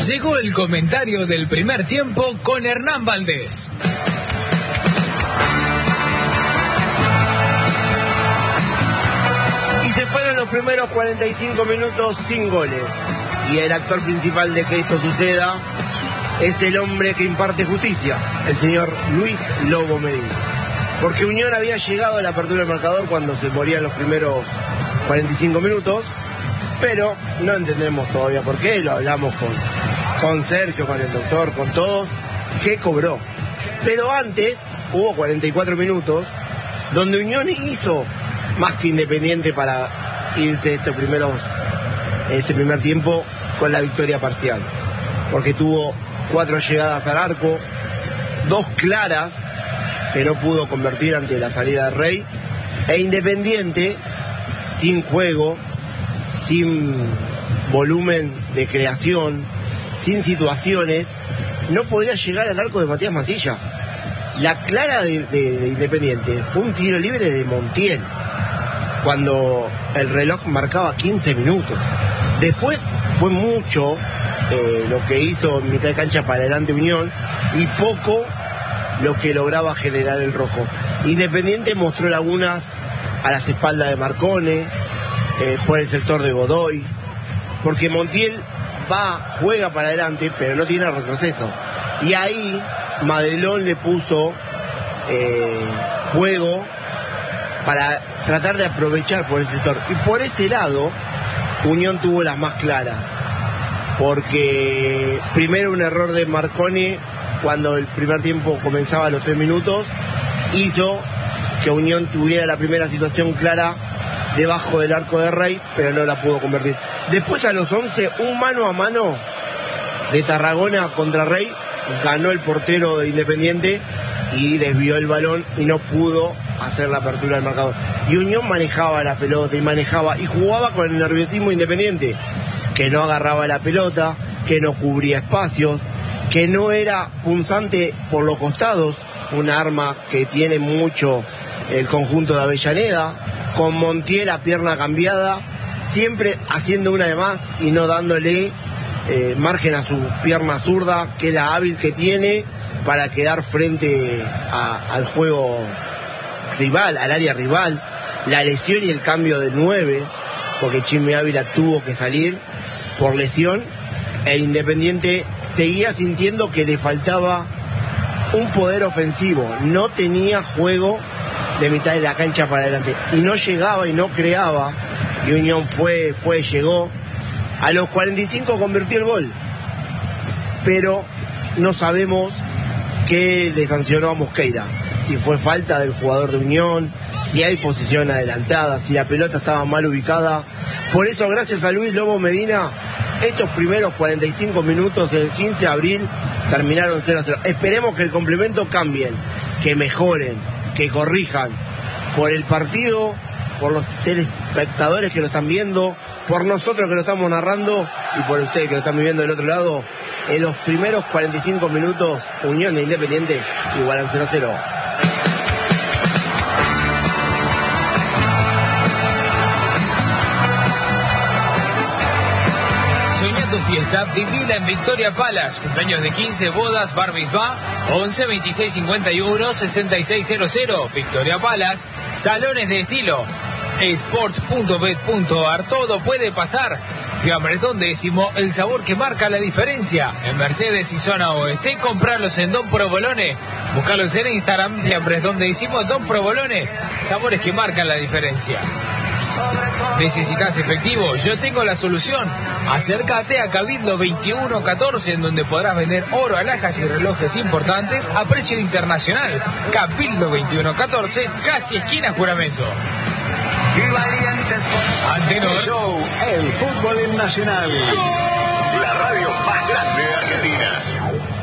Llegó el comentario del primer tiempo con Hernán Valdés. Y se fueron los primeros 45 minutos sin goles. Y el actor principal de que esto suceda es el hombre que imparte justicia, el señor Luis Lobo Medina. Porque Unión había llegado a la apertura del marcador cuando se morían los primeros 45 minutos, pero no entendemos todavía por qué, lo hablamos con Sergio, con el doctor, con todos, que cobró. Pero antes hubo 44 minutos donde Unión hizo más que Independiente para irse este primer tiempo con la victoria parcial, porque tuvo 4 llegadas al arco, 2 claras que no pudo convertir ante la salida de Rey, e Independiente sin juego, sin volumen de creación, sin situaciones, no podía llegar al arco de Matías Mantilla. La clara de Independiente fue un tiro libre de Montiel, cuando el reloj marcaba 15 minutos. Después fue mucho lo que hizo en mitad de cancha para adelante Unión, y poco lo que lograba generar el rojo. Independiente mostró lagunas a las espaldas de Marcone, por el sector de Godoy, porque Montiel juega para adelante, pero no tiene retroceso. Y ahí Madelón le puso juego para tratar de aprovechar por el sector. Y por ese lado, Unión tuvo las más claras, porque primero un error de Marcone cuando el primer tiempo comenzaba a los 3 minutos, hizo que Unión tuviera la primera situación clara debajo del arco de Rey, pero no la pudo convertir. Después a los 11, un mano a mano de Tarragona contra Rey, ganó el portero de Independiente y desvió el balón y no pudo hacer la apertura del marcador. Y Unión manejaba la pelota y jugaba con el nerviosismo Independiente, que no agarraba la pelota, que no cubría espacios, que no era punzante por los costados, una arma que tiene mucho el conjunto de Avellaneda, con Montiel a pierna cambiada, siempre haciendo una de más y no dándole margen a su pierna zurda, que es la hábil que tiene para quedar frente al juego rival, al área rival. La lesión y el cambio de 9, porque Chimi Ávila tuvo que salir por lesión, e Independiente seguía sintiendo que le faltaba un poder ofensivo, no tenía juego de mitad de la cancha para adelante, y no llegaba y no creaba, y Unión llegó, a los 45 convirtió el gol, pero no sabemos qué le sancionó a Mosqueira, si fue falta del jugador de Unión, si hay posición adelantada, si la pelota estaba mal ubicada. Por eso, gracias a Luis Lobo Medina, estos primeros 45 minutos el 15 de abril terminaron 0-0. Esperemos que el complemento cambien, que mejoren, que corrijan, por el partido, por los telespectadores que lo están viendo, por nosotros que lo estamos narrando y por ustedes que lo están viviendo del otro lado. En los primeros 45 minutos, Unión e Independiente igualan 0-0. Soñá tu fiesta, vivila en Victoria Palace. Cumpleaños de 15, bodas, bar mitzvah, 11 26 51 6600. Victoria Palace, salones de estilo. Sports.bet.ar, todo puede pasar. Fiambretón Décimo, el sabor que marca la diferencia. En Mercedes y zona oeste, comprarlos en Don Provolone. Buscalos en Instagram, Fiambretón Décimo, Don Provolone. Sabores que marcan la diferencia. ¿Necesitas efectivo? Yo tengo la solución. Acércate a Cabildo 2114, en donde podrás vender oro, alhajas y relojes importantes a precio internacional. Cabildo 2114, casi esquina Juramento. Antenor Show, el fútbol en Nacional. La radio más grande de Argentina.